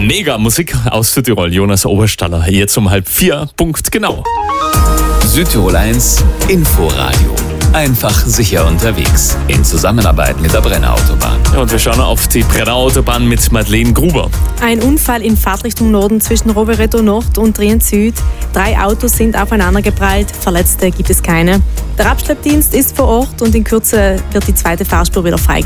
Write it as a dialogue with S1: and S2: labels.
S1: Mega Musik aus Südtirol, Jonas Oberstaller, jetzt um 3:30, Punkt genau.
S2: Südtirol 1 Inforadio. Einfach sicher unterwegs. In Zusammenarbeit mit der Brenner Autobahn.
S1: Ja, und wir schauen auf die Brenner Autobahn mit Madeleine Gruber.
S3: Ein Unfall in Fahrtrichtung Norden zwischen Rovereto Nord und Trient Süd. 3 Autos sind aufeinandergeprallt, Verletzte gibt es keine. Der Abschleppdienst ist vor Ort und in Kürze wird die zweite Fahrspur wieder freigegeben.